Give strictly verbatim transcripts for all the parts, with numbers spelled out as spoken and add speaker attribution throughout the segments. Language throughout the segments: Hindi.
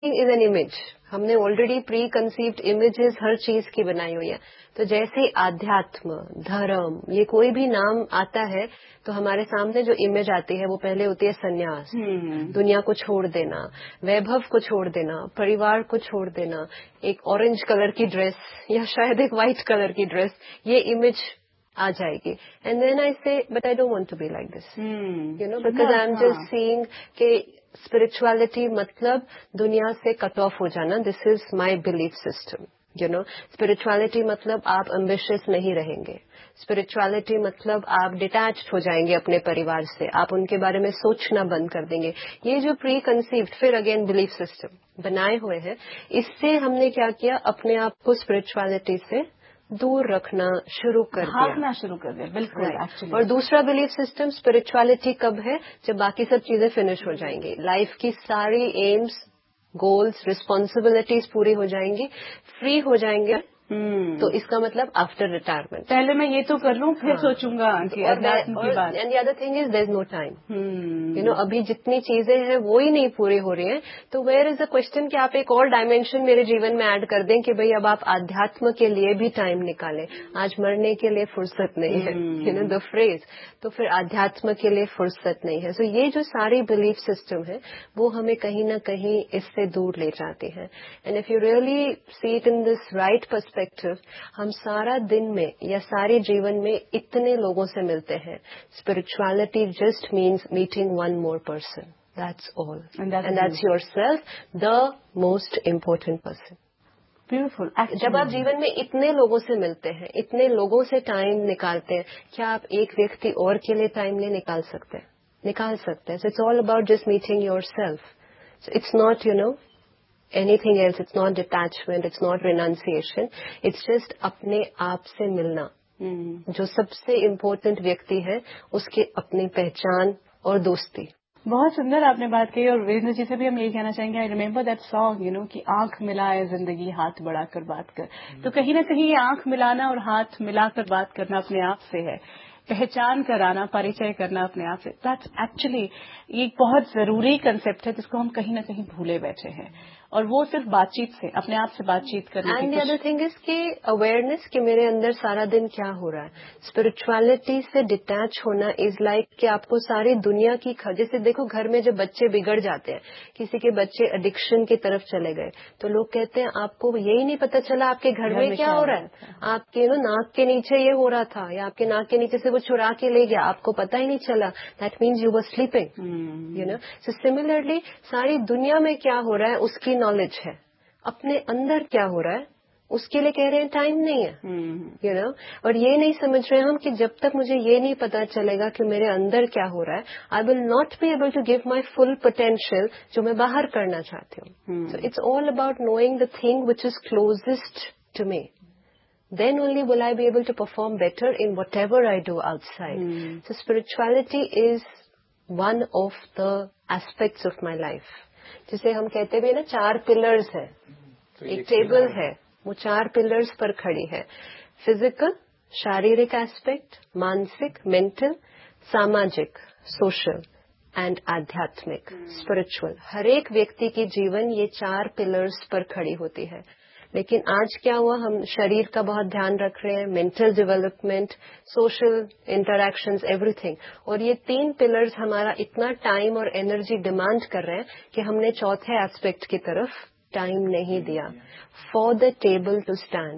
Speaker 1: इज एन इमेज, हमने ऑलरेडी प्री कंसीव्ड इमेजेस हर चीज की बनाई हुई है। तो जैसे आध्यात्म, धर्म, ये कोई भी नाम आता है तो हमारे सामने जो इमेज आती है वो पहले होती है संन्यास, दुनिया को छोड़ देना, वैभव को छोड़ देना, परिवार को छोड़ देना, एक ऑरेंज कलर की ड्रेस या शायद एक व्हाइट कलर की ड्रेस, ये इमेज आ जाएगी। एंड देन आई से but I don't want to be like this, you know, because I am just seeing कि स्पिरिचुअलिटी मतलब दुनिया से कट ऑफ हो जाना। This is my belief system, you know. Spirituality मतलब आप एम्बिशियस नहीं रहेंगे, स्पिरिचुअलिटी मतलब आप डिटैच्ड हो जाएंगे अपने परिवार से, आप उनके बारे में सोचना बंद कर देंगे। ये जो प्री कंसीव्ड फिर अगेन बिलीफ सिस्टम बनाए हुए हैं, इससे हमने क्या किया, अपने आप को स्पिरिचुअलिटी से दूर रखना शुरू कर दिया,
Speaker 2: भागना शुरू कर दिया। बिल्कुल
Speaker 1: right. और दूसरा बिलीफ सिस्टम, स्पिरिचुअलिटी कब है, जब बाकी सब चीजें फिनिश हो जाएंगी, लाइफ की सारी एम्स, गोल्स, रिस्पॉन्सिबिलिटीज पूरी हो जाएंगी, फ्री हो जाएंगे।
Speaker 2: Hmm.
Speaker 1: तो इसका मतलब आफ्टर रिटायरमेंट,
Speaker 2: पहले मैं ये तो कर लूं फिर हाँ. सोचूंगा कि अध्यात्म की बात।
Speaker 1: And the other thing is there is no time, you know. अभी जितनी चीजें हैं वो ही नहीं पूरी हो रही हैं, तो वेयर इज द क्वेश्चन कि आप एक और डायमेंशन मेरे जीवन में ऐड कर दें कि भाई अब आप आध्यात्म के लिए भी टाइम निकालें। आज मरने के लिए फुर्सत नहीं है, यू नो द फ्रेज, तो फिर आध्यात्म के लिए फुर्सत नहीं है। सो so ये जो सारी बिलीफ सिस्टम है वो हमें कहीं ना कहीं इससे दूर ले जाती है। And if you really see it in this right perspective, हम सारा दिन में या सारे जीवन में इतने लोगों से मिलते हैं। Spirituality just means meeting one more person, that's all, and that's yourself, the most important person.
Speaker 2: Beautiful.
Speaker 1: जब आप जीवन में इतने लोगों से मिलते हैं, इतने लोगों से टाइम निकालते हैं, क्या आप एक व्यक्ति और के लिए टाइम नहीं निकाल सकते? निकाल सकते हैं। So it's all about just meeting yourself. So it's not, you know, anything else, it's not detachment, it's not renunciation, it's just अपने आप से मिलना। hmm. जो सबसे इम्पोर्टेंट व्यक्ति है उसकी अपनी पहचान और दोस्ती।
Speaker 2: बहुत सुंदर आपने बात कही, और वीरेंद्र जी से भी हम यही कहना चाहेंगे, I remember that song, you know, कि आंख मिलाए जिंदगी हाथ बढ़ाकर बात कर। hmm. तो कहीं ना कहीं ये आंख मिलाना और हाथ मिलाकर बात करना अपने आप से है, पहचान कराना, परिचय करना अपने आप से। दैट्स एक्चुअली ये बहुत जरूरी कंसेप्ट है जिसको हम कहीं ना कहीं भूले बैठे हैं, और वो सिर्फ बातचीत से, अपने आप से बातचीत करने की।
Speaker 1: And the other thing is कि अवेयरनेस कि मेरे अंदर सारा दिन क्या हो रहा है। स्पिरिचुअलिटी से डिटैच होना इज लाइक कि आपको सारी दुनिया की, जैसे देखो घर में जब बच्चे बिगड़ जाते हैं, किसी के बच्चे एडिक्शन की तरफ चले गए, तो लोग कहते हैं आपको यही नहीं पता चला आपके घर, घर में, में क्या हो रहा है, आपके नो नाक के नीचे ये हो रहा था, या आपके नाक के नीचे से वो चुरा के ले गया, आपको पता ही नहीं चला। That means you were sleeping, you know. So similarly सारी दुनिया में क्या हो रहा है उसकी नॉलेज है, अपने अंदर क्या हो रहा है उसके लिए कह रहे हैं टाइम नहीं है, यू नो। और ये नहीं समझ रहे हम कि जब तक मुझे ये नहीं पता चलेगा कि मेरे अंदर क्या हो रहा है, I will not be able to give my full potential जो मैं बाहर करना चाहती हूँ। So it's all about knowing the thing which is closest to me, then only will I be able to perform better in whatever I do outside. Hmm. So spirituality is one of the aspects of my life. जिसे हम कहते भी ना चार पिलर्स है, तो एक टेबल है वो चार पिलर्स पर खड़ी है। फिजिकल, शारीरिक एस्पेक्ट, मानसिक, मेंटल, सामाजिक, सोशल एंड आध्यात्मिक, स्पिरिचुअल। हर एक व्यक्ति की जीवन ये चार पिलर्स पर खड़ी होती है। लेकिन आज क्या हुआ, हम शरीर का बहुत ध्यान रख रहे हैं, mental development, social interactions, everything, और ये तीन पिलर्स हमारा इतना टाइम और एनर्जी डिमांड कर रहे हैं कि हमने चौथे एस्पेक्ट की तरफ टाइम नहीं दिया। For the table to stand,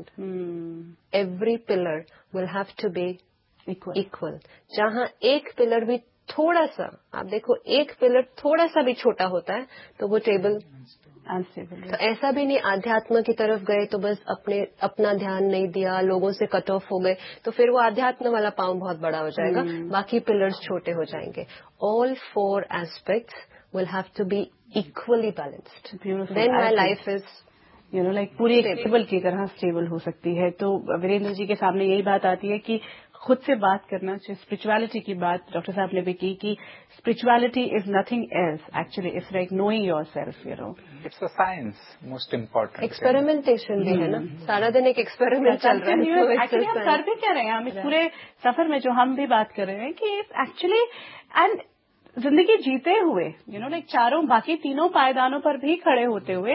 Speaker 1: every pillar will have to be equal. जहां एक पिलर भी थोड़ा सा, आप देखो एक पिलर थोड़ा सा भी छोटा होता है तो वो टेबल अनस्टेबल। तो ऐसा भी नहीं आध्यात्म की तरफ गए तो बस अपने अपना ध्यान नहीं दिया, लोगों से कट ऑफ हो गए, तो फिर वो आध्यात्म वाला पांव बहुत बड़ा हो जाएगा, hmm. बाकी पिलर्स छोटे हो जाएंगे। All four aspects will have to be equally balanced, then my life is,
Speaker 2: you know, like पूरी एक टेबल की तरह स्टेबल हो सकती है। तो वीरेंद्र जी के सामने यही बात आती है कि खुद से बात करना चाहिए। स्पिरिचुअलिटी की बात डॉक्टर साहब ने भी की कि spirituality is nothing else, actually it's like knowing yourself, you know.
Speaker 3: It's a science, most important.
Speaker 1: Experimentation भी है ना, सारा दिन एक एक्सपेरिमेंट चल रहा है।
Speaker 2: एक्चुअली हम कर भी क्या रहे हैं, हम इस पूरे सफर में जो हम भी बात कर रहे हैं कि एक्चुअली एंड जिंदगी जीते हुए, यू नो, लाइक चारों बाकी तीनों पायदानों पर भी खड़े होते हुए